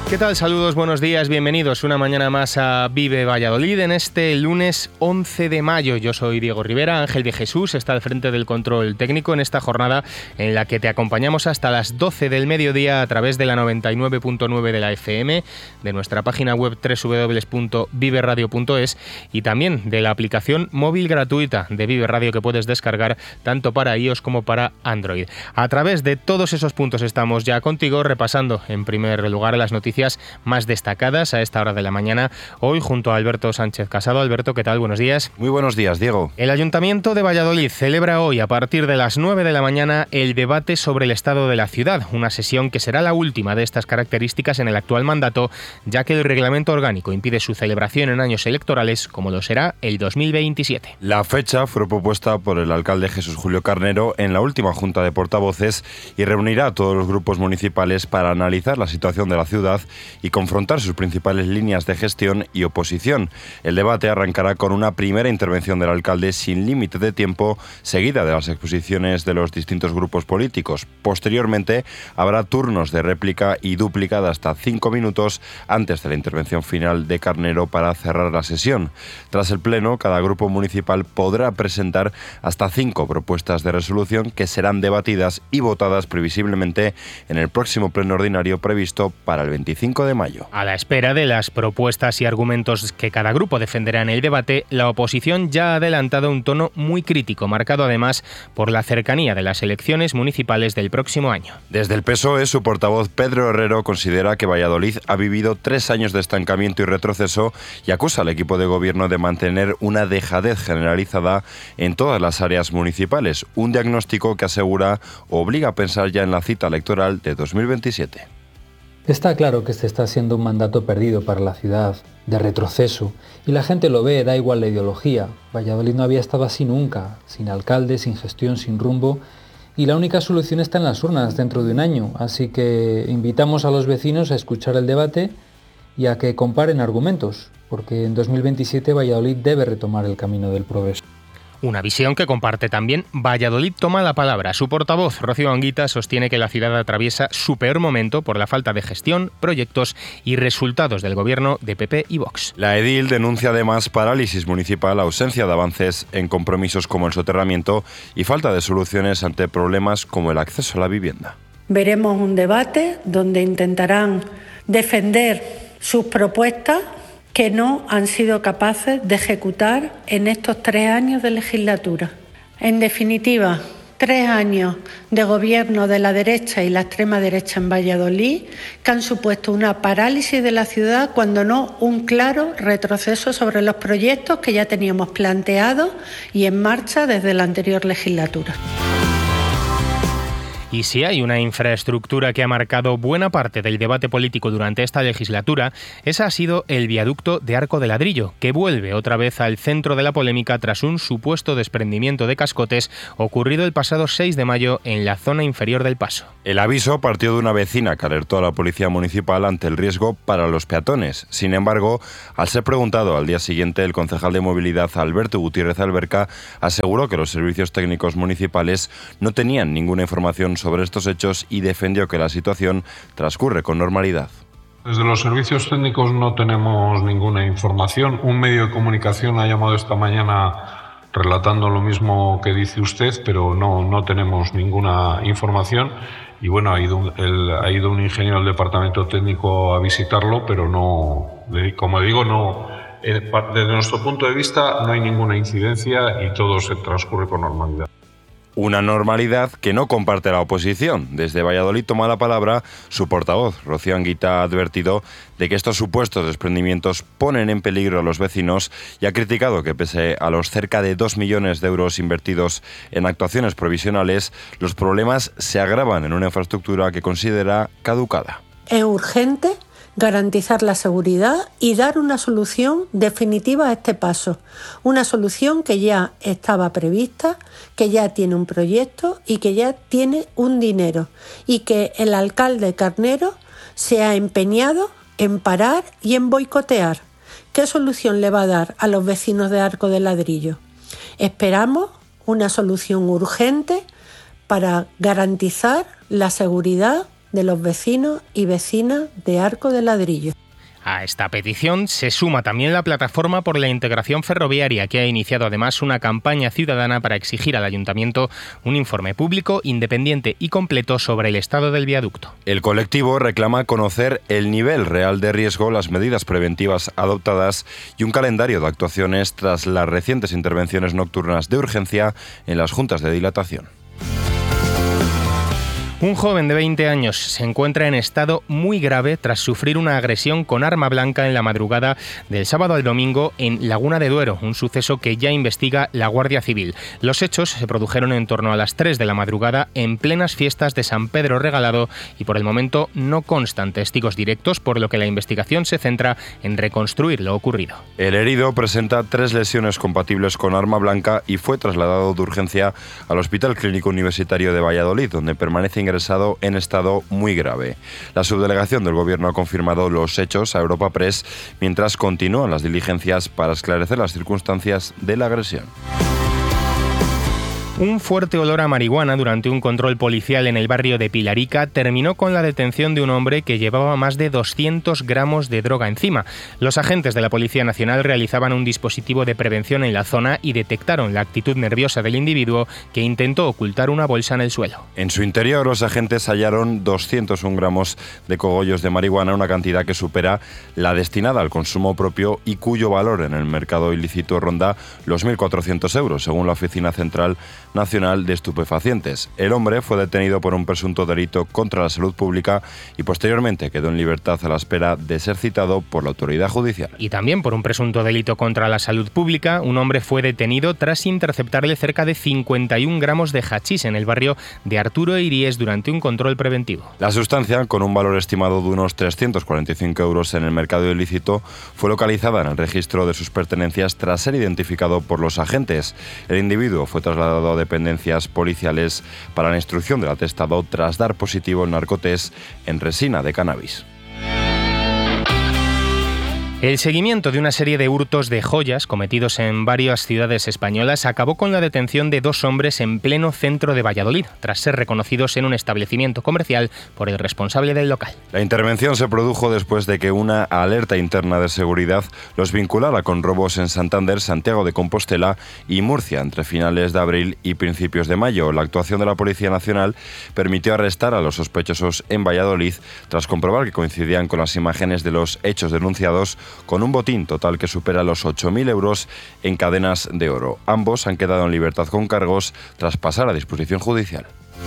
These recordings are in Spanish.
¿Qué tal? Saludos, buenos días, bienvenidos una mañana más a Vive Valladolid en este lunes 11 de mayo. Yo soy Diego Rivera, Ángel de Jesús está al frente del control técnico en esta jornada en la que te acompañamos hasta las 12 del mediodía a través de la 99.9 de la FM, de nuestra página web www.viveradio.es y también de la aplicación móvil gratuita de Vive Radio que puedes descargar tanto para iOS como para Android. A través de todos esos puntos estamos ya contigo repasando en primer lugar las noticias más destacadas a esta hora de la mañana, hoy junto a Alberto Sánchez Casado. Alberto, ¿qué tal? Buenos días. Muy buenos días, Diego. El Ayuntamiento de Valladolid celebra hoy a partir de las 9 de la mañana el debate sobre el estado de la ciudad, una sesión que será la última de estas características en el actual mandato, ya que el reglamento orgánico impide su celebración en años electorales, como lo será el 2027. La fecha fue propuesta por el alcalde Jesús Julio Carnero en la última junta de portavoces y reunirá a todos los grupos municipales para analizar la situación de la ciudad y confrontar sus principales líneas de gestión y oposición. El debate arrancará con una primera intervención del alcalde sin límite de tiempo, seguida de las exposiciones de los distintos grupos políticos. Posteriormente, habrá turnos de réplica y dúplica de hasta 5 minutos antes de la intervención final de Carnero para cerrar la sesión. Tras el pleno, cada grupo municipal podrá presentar hasta 5 propuestas de resolución que serán debatidas y votadas previsiblemente en el próximo pleno ordinario previsto para el 25 de mayo. A la espera de las propuestas y argumentos que cada grupo defenderá en el debate, la oposición ya ha adelantado un tono muy crítico, marcado además por la cercanía de las elecciones municipales del próximo año. Desde el PSOE, su portavoz Pedro Herrero considera que Valladolid ha vivido 3 años de estancamiento y retroceso y acusa al equipo de gobierno de mantener una dejadez generalizada en todas las áreas municipales, un diagnóstico que asegura obliga a pensar ya en la cita electoral de 2027. Está claro que este está siendo un mandato perdido para la ciudad, de retroceso, y la gente lo ve, da igual la ideología. Valladolid no había estado así nunca, sin alcalde, sin gestión, sin rumbo, y la única solución está en las urnas dentro de un año, así que invitamos a los vecinos a escuchar el debate y a que comparen argumentos, porque en 2027 Valladolid debe retomar el camino del progreso. Una visión que comparte también Valladolid Toma la Palabra. Su portavoz, Rocío Anguita, sostiene que la ciudad atraviesa su peor momento por la falta de gestión, proyectos y resultados del gobierno de PP y Vox. La edil denuncia además parálisis municipal, ausencia de avances en compromisos como el soterramiento y falta de soluciones ante problemas como el acceso a la vivienda. Veremos un debate donde intentarán defender sus propuestas que no han sido capaces de ejecutar en estos 3 años de legislatura. En definitiva, 3 años de gobierno de la derecha y la extrema derecha en Valladolid que han supuesto una parálisis de la ciudad, cuando no un claro retroceso sobre los proyectos que ya teníamos planteados y en marcha desde la anterior legislatura. Y si hay una infraestructura que ha marcado buena parte del debate político durante esta legislatura, esa ha sido el viaducto de Arco de Ladrillo, que vuelve otra vez al centro de la polémica tras un supuesto desprendimiento de cascotes ocurrido el pasado 6 de mayo en la zona inferior del paso. El aviso partió de una vecina que alertó a la policía municipal ante el riesgo para los peatones. Sin embargo, al ser preguntado al día siguiente, el concejal de movilidad Alberto Gutiérrez Alberca aseguró que los servicios técnicos municipales no tenían ninguna información sobre estos hechos y defendió que la situación transcurre con normalidad. Desde los servicios técnicos no tenemos ninguna información. Un medio de comunicación ha llamado esta mañana relatando lo mismo que dice usted, pero no tenemos ninguna información. Y bueno, ha ido un ingeniero del departamento técnico a visitarlo, pero no, como digo, no. Desde nuestro punto de vista no hay ninguna incidencia y todo se transcurre con normalidad. Una normalidad que no comparte la oposición. Desde Valladolid Toma la Palabra, su portavoz, Rocío Anguita, ha advertido de que estos supuestos desprendimientos ponen en peligro a los vecinos y ha criticado que pese a los cerca de 2 millones de euros invertidos en actuaciones provisionales, los problemas se agravan en una infraestructura que considera caducada. Es urgente garantizar la seguridad y dar una solución definitiva a este paso. Una solución que ya estaba prevista, que ya tiene un proyecto y que ya tiene un dinero. Y que el alcalde Carnero se ha empeñado en parar y en boicotear. ¿Qué solución le va a dar a los vecinos de Arco de Ladrillo? Esperamos una solución urgente para garantizar la seguridad de los vecinos y vecinas de Arco de Ladrillo. A esta petición se suma también la Plataforma por la Integración Ferroviaria, que ha iniciado además una campaña ciudadana para exigir al Ayuntamiento un informe público, independiente y completo sobre el estado del viaducto. El colectivo reclama conocer el nivel real de riesgo, las medidas preventivas adoptadas y un calendario de actuaciones tras las recientes intervenciones nocturnas de urgencia en las juntas de dilatación. Un joven de 20 años se encuentra en estado muy grave tras sufrir una agresión con arma blanca en la madrugada del sábado al domingo en Laguna de Duero, un suceso que ya investiga la Guardia Civil. Los hechos se produjeron en torno a las 3 de la madrugada en plenas fiestas de San Pedro Regalado y por el momento no constan testigos directos, por lo que la investigación se centra en reconstruir lo ocurrido. El herido presenta 3 lesiones compatibles con arma blanca y fue trasladado de urgencia al Hospital Clínico Universitario de Valladolid, donde permanece ingresado en estado muy grave. La subdelegación del Gobierno ha confirmado los hechos a Europa Press, mientras continúan las diligencias para esclarecer las circunstancias de la agresión. Un fuerte olor a marihuana durante un control policial en el barrio de Pilarica terminó con la detención de un hombre que llevaba más de 200 gramos de droga encima. Los agentes de la Policía Nacional realizaban un dispositivo de prevención en la zona y detectaron la actitud nerviosa del individuo, que intentó ocultar una bolsa en el suelo. En su interior, los agentes hallaron 201 gramos de cogollos de marihuana, una cantidad que supera la destinada al consumo propio y cuyo valor en el mercado ilícito ronda los 1.400 euros, según la Oficina Central Nacional de Estupefacientes. El hombre fue detenido por un presunto delito contra la salud pública y posteriormente quedó en libertad a la espera de ser citado por la autoridad judicial. Y también por un presunto delito contra la salud pública, un hombre fue detenido tras interceptarle cerca de 51 gramos de hachís en el barrio de Arturo Iríes durante un control preventivo. La sustancia, con un valor estimado de unos 345 euros en el mercado ilícito, fue localizada en el registro de sus pertenencias tras ser identificado por los agentes. El individuo fue trasladado a dependencias policiales para la instrucción del atestado tras dar positivo en narcotest en resina de cannabis. El seguimiento de una serie de hurtos de joyas cometidos en varias ciudades españolas acabó con la detención de 2 hombres en pleno centro de Valladolid, tras ser reconocidos en un establecimiento comercial por el responsable del local. La intervención se produjo después de que una alerta interna de seguridad los vinculara con robos en Santander, Santiago de Compostela y Murcia entre finales de abril y principios de mayo. La actuación de la Policía Nacional permitió arrestar a los sospechosos en Valladolid tras comprobar que coincidían con las imágenes de los hechos denunciados, con un botín total que supera los 8.000 euros en cadenas de oro. Ambos han quedado en libertad con cargos tras pasar a disposición judicial.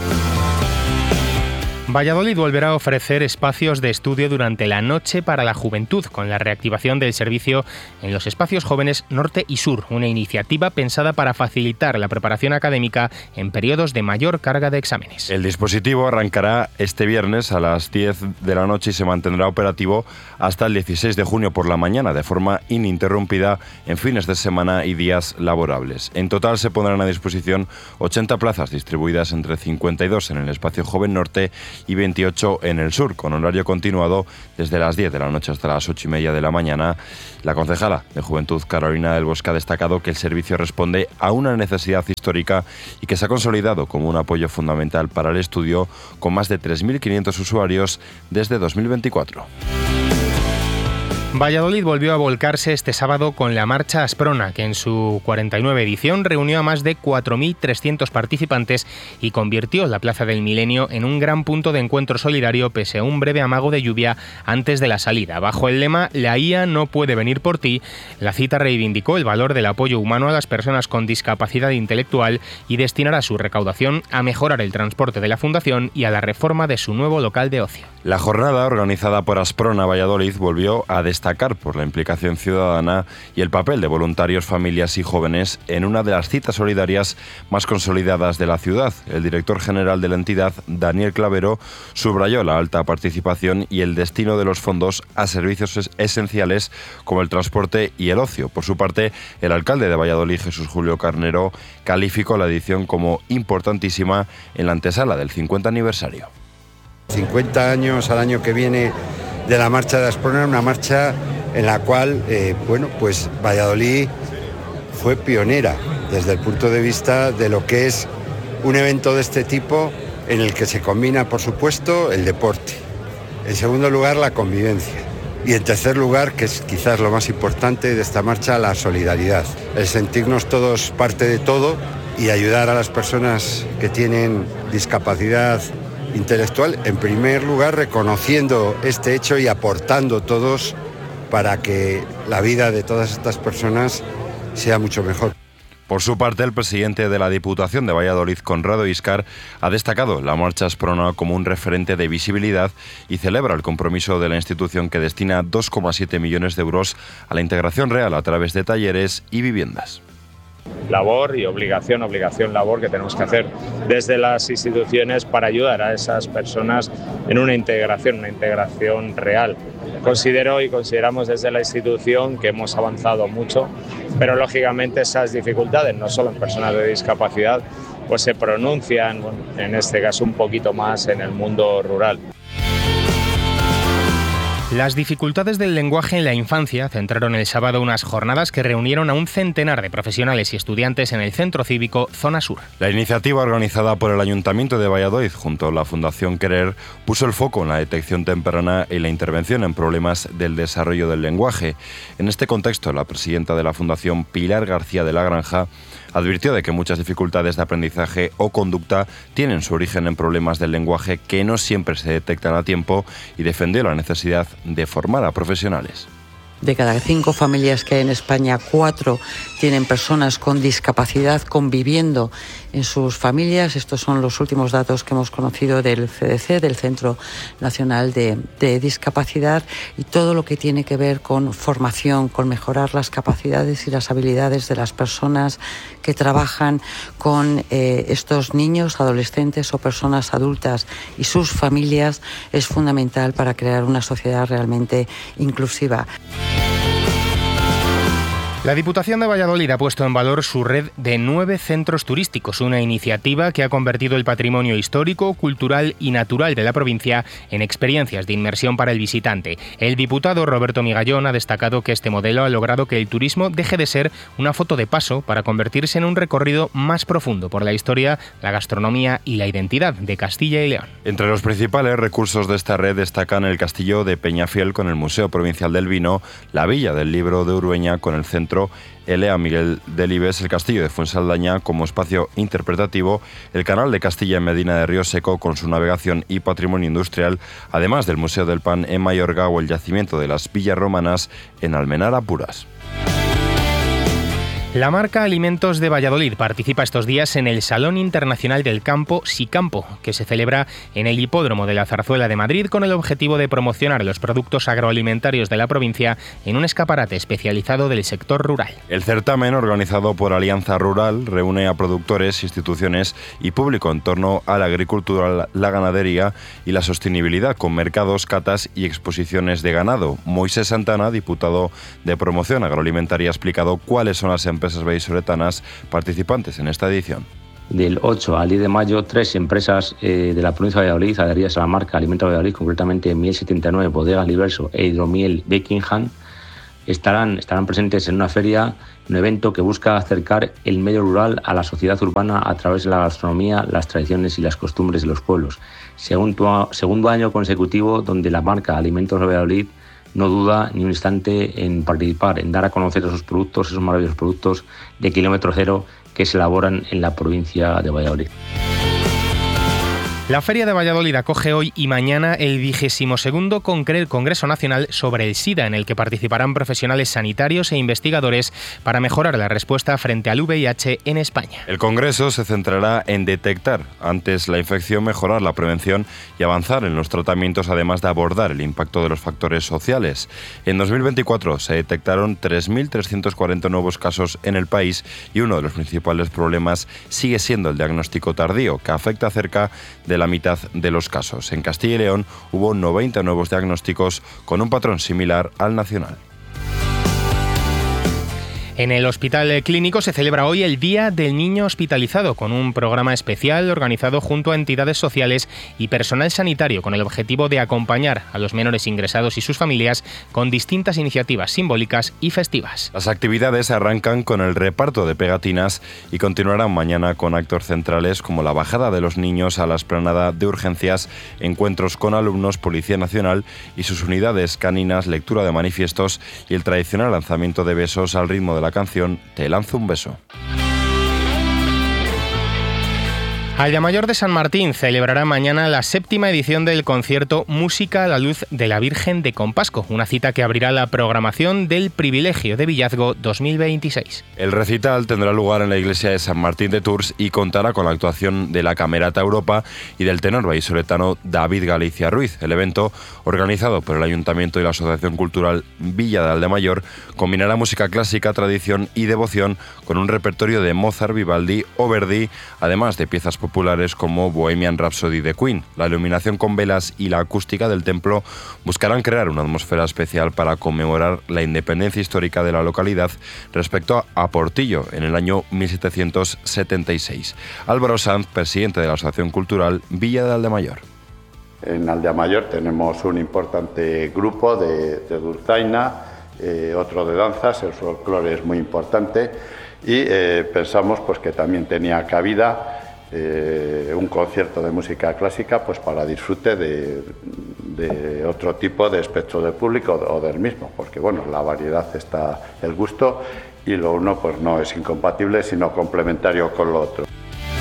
Valladolid volverá a ofrecer espacios de estudio durante la noche para la juventud, con la reactivación del servicio en los espacios jóvenes Norte y Sur, una iniciativa pensada para facilitar la preparación académica en periodos de mayor carga de exámenes. El dispositivo arrancará este viernes a las 10 de la noche y se mantendrá operativo hasta el 16 de junio por la mañana, de forma ininterrumpida en fines de semana y días laborables. En total se pondrán a disposición 80 plazas distribuidas entre 52 en el espacio Joven Norte y 28 en el sur, con horario continuado desde las 10 de la noche hasta las 8:30 de la mañana. La concejala de Juventud, Carolina del Bosque, ha destacado que el servicio responde a una necesidad histórica y que se ha consolidado como un apoyo fundamental para el estudio, con más de 3.500 usuarios desde 2024. Valladolid volvió a volcarse este sábado con la Marcha Asprona, que en su 49 edición reunió a más de 4.300 participantes y convirtió la Plaza del Milenio en un gran punto de encuentro solidario pese a un breve amago de lluvia antes de la salida. Bajo el lema "La IA no puede venir por ti", la cita reivindicó el valor del apoyo humano a las personas con discapacidad intelectual y destinará su recaudación a mejorar el transporte de la Fundación y a la reforma de su nuevo local de ocio. La jornada, organizada por Asprona Valladolid, volvió a destacar por la implicación ciudadana y el papel de voluntarios, familias y jóvenes en una de las citas solidarias más consolidadas de la ciudad. El director general de la entidad, Daniel Clavero, subrayó la alta participación y el destino de los fondos a servicios esenciales como el transporte y el ocio. Por su parte, el alcalde de Valladolid, Jesús Julio Carnero, calificó la edición como importantísima en la antesala del 50 aniversario. 50 años al año que viene de la marcha de Asprona, una marcha en la cual, pues Valladolid fue pionera desde el punto de vista de lo que es un evento de este tipo en el que se combina, por supuesto, el deporte. En segundo lugar, la convivencia. Y en tercer lugar, que es quizás lo más importante de esta marcha, la solidaridad. El sentirnos todos parte de todo y ayudar a las personas que tienen discapacidad intelectual, en primer lugar reconociendo este hecho y aportando todos para que la vida de todas estas personas sea mucho mejor. Por su parte, el presidente de la Diputación de Valladolid, Conrado Iscar, ha destacado la Marcha Asprona como un referente de visibilidad y celebra el compromiso de la institución, que destina 2,7 millones de euros a la integración real a través de talleres y viviendas. Labor y obligación, labor que tenemos que hacer desde las instituciones para ayudar a esas personas en una integración real. Consideramos desde la institución que hemos avanzado mucho, pero lógicamente esas dificultades, no solo en personas de discapacidad, pues se pronuncian, en este caso un poquito más en el mundo rural. Las dificultades del lenguaje en la infancia centraron el sábado unas jornadas que reunieron a un centenar de profesionales y estudiantes en el Centro Cívico Zona Sur. La iniciativa, organizada por el Ayuntamiento de Valladolid junto a la Fundación Querer, puso el foco en la detección temprana y la intervención en problemas del desarrollo del lenguaje. En este contexto, la presidenta de la Fundación, Pilar García de la Granja, advirtió de que muchas dificultades de aprendizaje o conducta tienen su origen en problemas del lenguaje que no siempre se detectan a tiempo, y defendió la necesidad de formar a profesionales. De cada 5 familias que hay en España, 4 tienen personas con discapacidad conviviendo en sus familias. Estos son los últimos datos que hemos conocido del CDC, del Centro Nacional de Discapacidad, y todo lo que tiene que ver con formación, con mejorar las capacidades y las habilidades de las personas que trabajan con estos niños, adolescentes o personas adultas y sus familias, es fundamental para crear una sociedad realmente inclusiva. La Diputación de Valladolid ha puesto en valor su red de 9 centros turísticos, una iniciativa que ha convertido el patrimonio histórico, cultural y natural de la provincia en experiencias de inmersión para el visitante. El diputado Roberto Migallón ha destacado que este modelo ha logrado que el turismo deje de ser una foto de paso para convertirse en un recorrido más profundo por la historia, la gastronomía y la identidad de Castilla y León. Entre los principales recursos de esta red destacan el Castillo de Peñafiel con el Museo Provincial del Vino, la Villa del Libro de Urueña con el Centro Elea Miguel Delibes, el Castillo de Fuensaldaña como espacio interpretativo, el Canal de Castilla en Medina de Río Seco con su navegación y patrimonio industrial, además del Museo del Pan en Mayorga o el yacimiento de las Villas Romanas en Almenara Puras. La marca Alimentos de Valladolid participa estos días en el Salón Internacional del Campo SICAMPO, que se celebra en el Hipódromo de la Zarzuela de Madrid con el objetivo de promocionar los productos agroalimentarios de la provincia en un escaparate especializado del sector rural. El certamen, organizado por Alianza Rural, reúne a productores, instituciones y público en torno a la agricultura, la ganadería y la sostenibilidad, con mercados, catas y exposiciones de ganado. Moisés Santana, diputado de Promoción Agroalimentaria, ha explicado cuáles son las empresas vallisoletanas participantes en esta edición. Del 8 al 10 de mayo, 3 empresas de la provincia de Valladolid, adheridas a la marca Alimentos de Valladolid, concretamente Miel 79, Bodegas Liberso e Hidromiel Beckingham, estarán presentes en una feria, un evento que busca acercar el medio rural a la sociedad urbana a través de la gastronomía, las tradiciones y las costumbres de los pueblos. Segundo año consecutivo donde la marca Alimentos de Valladolid no duda ni un instante en participar, en dar a conocer esos productos, esos maravillosos productos de kilómetro cero que se elaboran en la provincia de Valladolid. La Feria de Valladolid acoge hoy y mañana el 22º Congreso Nacional sobre el SIDA, en el que participarán profesionales sanitarios e investigadores para mejorar la respuesta frente al VIH en España. El Congreso se centrará en detectar antes la infección, mejorar la prevención y avanzar en los tratamientos, además de abordar el impacto de los factores sociales. En 2024 se detectaron 3.340 nuevos casos en el país y uno de los principales problemas sigue siendo el diagnóstico tardío, que afecta a cerca de la mitad de los casos. En Castilla y León hubo 90 nuevos diagnósticos con un patrón similar al nacional. En el Hospital Clínico se celebra hoy el Día del Niño Hospitalizado, con un programa especial organizado junto a entidades sociales y personal sanitario, con el objetivo de acompañar a los menores ingresados y sus familias con distintas iniciativas simbólicas y festivas. Las actividades arrancan con el reparto de pegatinas y continuarán mañana con actos centrales como la bajada de los niños a la explanada de urgencias, encuentros con alumnos, Policía Nacional y sus unidades caninas, lectura de manifiestos y el tradicional lanzamiento de besos al ritmo de la canción Te lanzo un beso. Ayamayor de San Martín celebrará mañana la 7ª edición del concierto Música a la Luz de la Virgen de Compasco, una cita que abrirá la programación del Privilegio de Villazgo 2026. El recital tendrá lugar en la iglesia de San Martín de Tours y contará con la actuación de la Camerata Europa y del tenor vallisoletano David Galicia Ruiz. El evento, organizado por el Ayuntamiento y la Asociación Cultural Villa de Aldemayor, combinará música clásica, tradición y devoción con un repertorio de Mozart, Vivaldi o Verdi, además de piezas populares como Bohemian Rhapsody de Queen. La iluminación con velas y la acústica del templo buscarán crear una atmósfera especial para conmemorar la independencia histórica de la localidad respecto a Portillo en el año 1776. Álvaro Sanz, presidente de la Asociación Cultural Villa de Aldemayor. En Aldemayor tenemos un importante grupo de dulzaina, otro de danzas, el folclore es muy importante y pensamos pues, que también tenía cabida un concierto de música clásica pues para disfrute de otro tipo de espectro del público o del mismo, porque bueno, la variedad está el gusto y lo uno pues no es incompatible sino complementario con lo otro.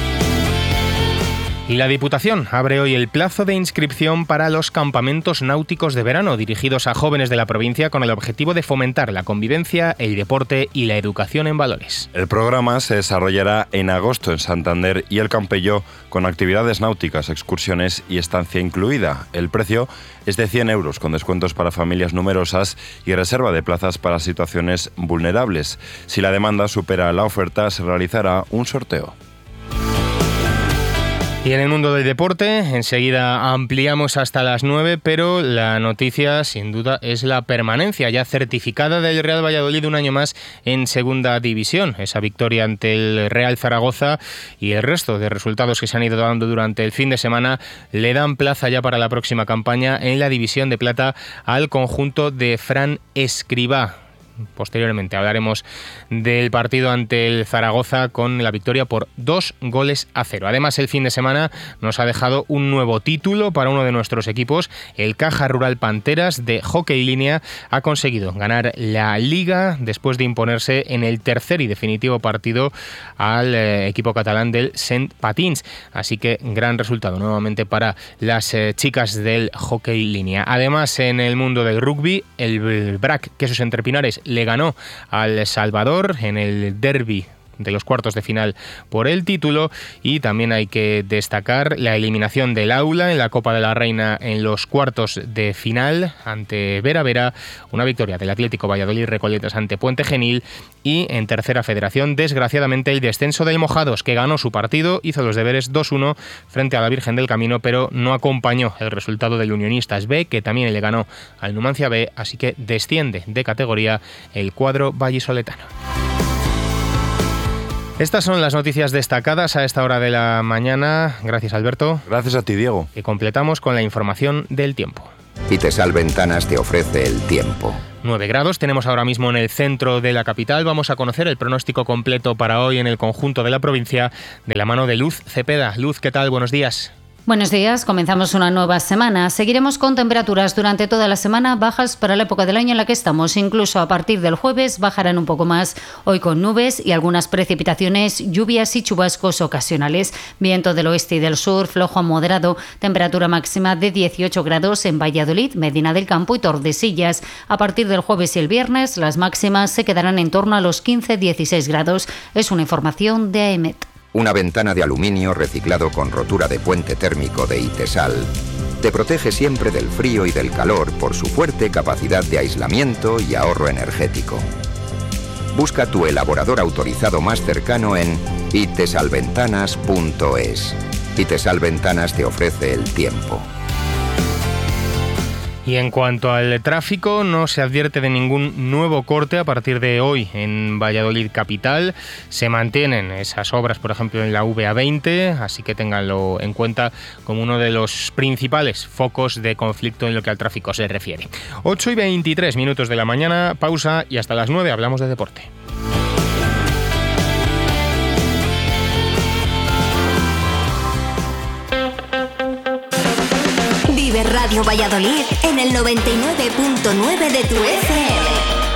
Y la Diputación abre hoy el plazo de inscripción para los campamentos náuticos de verano dirigidos a jóvenes de la provincia con el objetivo de fomentar la convivencia, el deporte y la educación en valores. El programa se desarrollará en agosto en Santander y el Campello con actividades náuticas, excursiones y estancia incluida. El precio es de 100 euros con descuentos para familias numerosas y reserva de plazas para situaciones vulnerables. Si la demanda supera la oferta, se realizará un sorteo. Y en el mundo del deporte, enseguida ampliamos hasta las 9, pero la noticia, sin duda, es la permanencia ya certificada del Real Valladolid un año más en Segunda División. Esa victoria ante el Real Zaragoza y el resto de resultados que se han ido dando durante el fin de semana le dan plaza ya para la próxima campaña en la División de Plata al conjunto de Fran Escribá. Posteriormente hablaremos del partido ante el Zaragoza con la victoria por 2-0. Además, el fin de semana nos ha dejado un nuevo título para uno de nuestros equipos. El Caja Rural Panteras de Hockey Línea ha conseguido ganar la Liga después de imponerse en el tercer y definitivo partido al equipo catalán del Saint Patins. Así que gran resultado nuevamente para las chicas del Hockey Línea. Además, en el mundo del rugby, el BRAC Quesos Entre Pinares le ganó al Salvador en el derbi de los cuartos de final por el título, y también hay que destacar la eliminación del Aula en la Copa de la Reina en los cuartos de final ante Vera Vera, una victoria del Atlético Valladolid Recoletas ante Puente Genil, y en tercera federación, desgraciadamente, el descenso del Mojados, que ganó su partido, hizo los deberes 2-1 frente a la Virgen del Camino, pero no acompañó el resultado del Unionistas B, que también le ganó al Numancia B, así que desciende de categoría el cuadro vallisoletano. Estas son las noticias destacadas a esta hora de la mañana. Gracias, Alberto. Gracias a ti, Diego. Y completamos con la información del tiempo. Itesal Ventanas te ofrece el tiempo. 9 grados tenemos ahora mismo en el centro de la capital. Vamos a conocer el pronóstico completo para hoy en el conjunto de la provincia de la mano de Luz Cepeda. Luz, ¿qué tal? Buenos días. Buenos días, comenzamos una nueva semana. Seguiremos con temperaturas durante toda la semana bajas para la época del año en la que estamos. Incluso a partir del jueves bajarán un poco más. Hoy con nubes y algunas precipitaciones, lluvias y chubascos ocasionales. Viento del oeste y del sur, flojo a moderado. Temperatura máxima de 18 grados en Valladolid, Medina del Campo y Tordesillas. A partir del jueves y el viernes, las máximas se quedarán en torno a los 15-16 grados. Es una información de AEMET. Una ventana de aluminio reciclado con rotura de puente térmico de Itesal te protege siempre del frío y del calor por su fuerte capacidad de aislamiento y ahorro energético. Busca tu elaborador autorizado más cercano en itesalventanas.es. Itesal Ventanas te ofrece el tiempo. Y en cuanto al tráfico, no se advierte de ningún nuevo corte a partir de hoy en Valladolid capital. Se mantienen esas obras, por ejemplo, en la VA20, así que ténganlo en cuenta como uno de los principales focos de conflicto en lo que al tráfico se refiere. 8:23 de la mañana, pausa y hasta las 9 hablamos de deporte. Vive Radio Valladolid en el 99.9 de tu FM.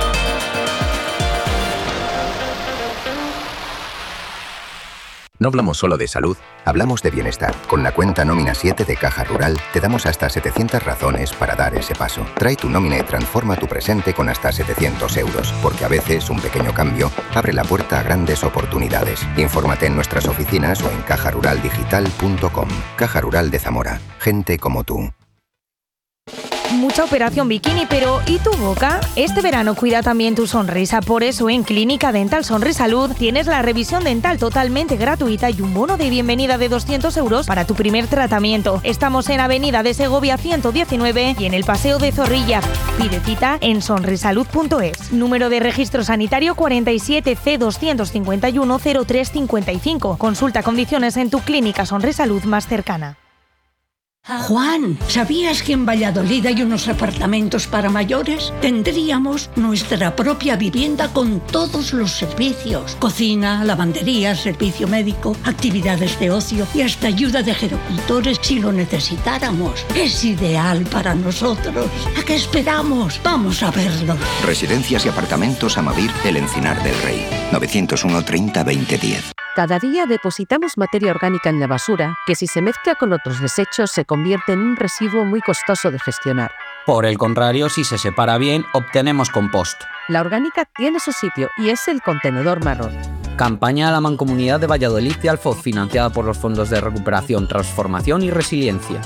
No hablamos solo de salud, hablamos de bienestar. Con la cuenta Nómina 7 de Caja Rural te damos hasta 700 razones para dar ese paso. Trae tu nómina y transforma tu presente con hasta 700 euros, porque a veces un pequeño cambio abre la puerta a grandes oportunidades. Infórmate en nuestras oficinas o en cajaruraldigital.com. Caja Rural de Zamora. Gente como tú. Mucha operación bikini, pero ¿y tu boca? Este verano cuida también tu sonrisa. Por eso en Clínica Dental Sonrisalud tienes la revisión dental totalmente gratuita y un bono de bienvenida de 200 euros para tu primer tratamiento. Estamos en Avenida de Segovia 119 y en el Paseo de Zorrilla. Pide cita en sonrisalud.es. Número de registro sanitario 47 C251 0355. Consulta condiciones en tu clínica Sonrisalud más cercana. Juan, ¿sabías que en Valladolid hay unos apartamentos para mayores? Tendríamos nuestra propia vivienda con todos los servicios. Cocina, lavandería, servicio médico, actividades de ocio y hasta ayuda de gerocultores si lo necesitáramos. Es ideal para nosotros. ¿A qué esperamos? Vamos a verlo. Residencias y apartamentos Amavir, El Encinar del Rey. 901 30 20 10. Cada día depositamos materia orgánica en la basura que, si se mezcla con otros desechos, se convierte en un residuo muy costoso de gestionar. Por el contrario, si se separa bien, obtenemos compost. La orgánica tiene su sitio y es el contenedor marrón. Campaña de la Mancomunidad de Valladolid y Alfoz, financiada por los Fondos de Recuperación, Transformación y Resiliencia.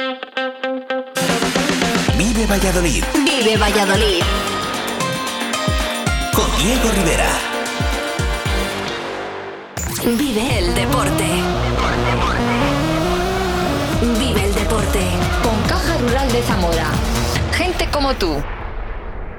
Vive Valladolid. Vive Valladolid. Con Diego Rivera. Vive el deporte. Vive el deporte. Con Caja Rural de Zamora. Gente como tú.